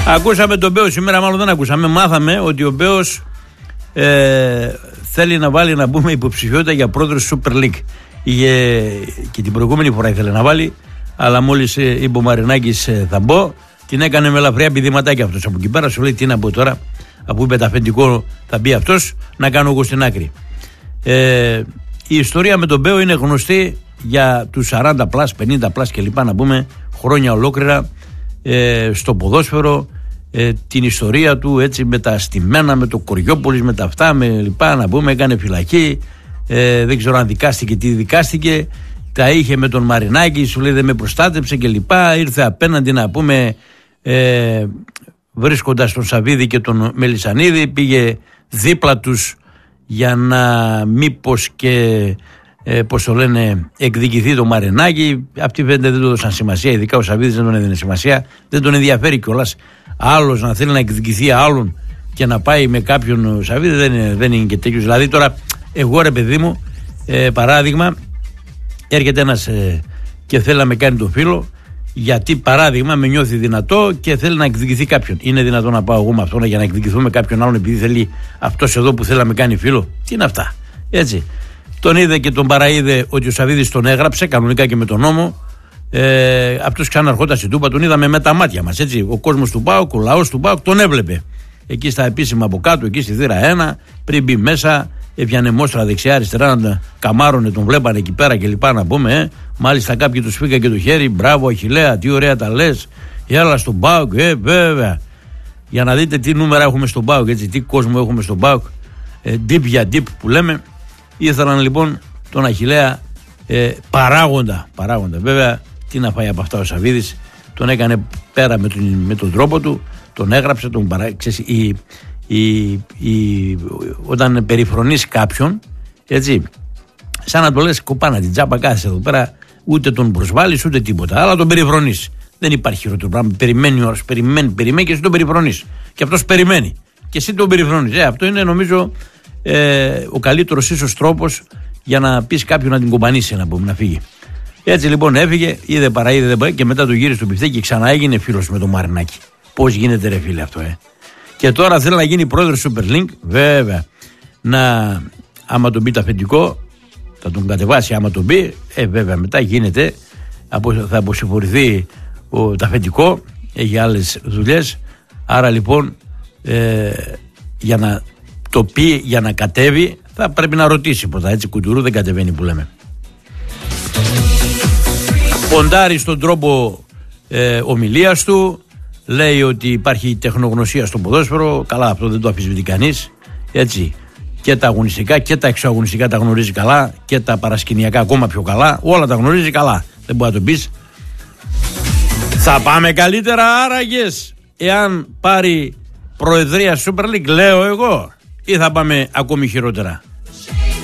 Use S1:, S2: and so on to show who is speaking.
S1: Ακούσαμε τον Μπέο σήμερα, μάλλον δεν ακούσαμε. Μάθαμε ότι ο Μπέος θέλει να βάλει, να πούμε, υποψηφιότητα για πρόεδρος Super League. Και την προηγούμενη φορά ήθελε να βάλει, αλλά μόλις είπε ο Μαρινάκης θα μπω, την έκανε με ελαφριά πηδηματάκια αυτός από εκεί πέρα. Σου λέει τι να πω τώρα, αφού είπε τα αφεντικό θα μπει αυτός, να κάνω εγώ στην άκρη. Η ιστορία με τον Μπέο είναι γνωστή για τους 40+, 50+ και λοιπά, να πούμε, χρόνια ολόκληρα στο ποδόσφαιρο. Την ιστορία του έτσι με τα στημένα, με το Κοριόπολης, με τα αυτά, με λοιπά, να πούμε, έκανε φυλακή, δεν ξέρω αν δικάστηκε, τι δικάστηκε, τα είχε με τον Μαρινάκη, σου λέει δεν με προστάτεψε και λοιπά, ήρθε απέναντι, να πούμε, βρίσκοντας τον Σαββίδη και τον Μελισσανίδη, πήγε δίπλα τους για να μήπως και πώς το λένε, εκδικηθεί το Μαρινάκη. Αυτοί φαίνεται δεν του έδωσαν σημασία, ειδικά ο Σαββίδης δεν τον έδινε σημασία, δεν τον ενδιαφέρει κιόλας. Άλλος να θέλει να εκδικηθεί άλλον και να πάει με κάποιον Σαββίδη δεν είναι και τέτοιος. Δηλαδή τώρα εγώ, ρε παιδί μου, παράδειγμα, έρχεται ένας και θέλει να με κάνει τον φίλο, γιατί παράδειγμα με νιώθει δυνατό και θέλει να εκδικηθεί κάποιον. Είναι δυνατό να πάω εγώ με αυτόν για να εκδικηθούμε κάποιον άλλον επειδή θέλει αυτός εδώ που θέλει να με κάνει φίλο? Τι είναι αυτά, έτσι. Τον είδε και τον παραείδε ότι ο Σαββίδης τον έγραψε κανονικά και με τον νόμο. Αυτός ξαναρχόταν στην Τούπα, τον είδαμε με τα μάτια μας, έτσι. Ο κόσμος του ΠΑΟΚ, ο λαός του ΠΑΟΚ τον έβλεπε εκεί στα επίσημα από κάτω, εκεί στη θύρα 1, πριν μπει μέσα, έπιανε μόστρα δεξιά-αριστερά, να καμάρωνε, τον βλέπανε εκεί πέρα και λοιπά, να πούμε. Μάλιστα κάποιοι του φύγα και το χέρι, μπράβο Αχιλλέα, τι ωραία τα λες, έλα στον ΠΑΟΚ, βέβαια. Για να δείτε τι νούμερα έχουμε στον ΠΑΟΚ, έτσι, τι κόσμο έχουμε στον ΠΑΟΚ, deep για deep που λέμε. Ήθελαν λοιπόν τον Αχιλλέα παράγοντα. Βέβαια, τι να φάει από αυτά ο Σαββίδης, τον έκανε πέρα με τον τρόπο του, τον έγραψε, τον όταν περιφρονείς κάποιον, έτσι, σαν να το λες κοπάνα την τσάπα, κάθεσαι εδώ πέρα, ούτε τον προσβάλλεις ούτε τίποτα, αλλά τον περιφρονείς. Δεν υπάρχει χειρότερο πράγμα. Περιμένει ο άλλος, περιμένει και εσύ τον περιφρονείς. Και αυτός περιμένει και εσύ τον περιφρονείς. Αυτό είναι, νομίζω, ο καλύτερος ίσως τρόπος για να πεις κάποιον να την κομπανίσει, να πούμε, να φύγει. Έτσι λοιπόν έφυγε, είδε παραείδε και μετά το γύρισε στο πιφτέκι και ξανά έγινε φίλος με τον Μαρινάκη. Πώς γίνεται, ρε φίλε, αυτό, Και τώρα θέλει να γίνει πρόεδρος Super League, βέβαια. Άμα τον πει το αφεντικό, θα τον κατεβάσει, άμα τον πει, βέβαια μετά γίνεται, θα αποσυμφορηθεί το αφεντικό, έχει άλλες δουλειές. Άρα λοιπόν, για να το πει, για να κατέβει, θα πρέπει να ρωτήσει πρώτα, έτσι, κουτουρού δεν κατεβαίνει που λέμε. Ποντάρει στον τρόπο ομιλίας του, λέει ότι υπάρχει τεχνογνωσία στο ποδόσφαιρο, καλά, αυτό δεν το αμφισβητεί κανείς, έτσι, και τα αγωνιστικά και τα εξωαγωνιστικά τα γνωρίζει καλά και τα παρασκηνιακά ακόμα πιο καλά, όλα τα γνωρίζει καλά, δεν μπορεί να το πεις. Θα πάμε καλύτερα άραγες εάν πάρει προεδρία Super League, λέω εγώ, ή θα πάμε ακόμη χειρότερα?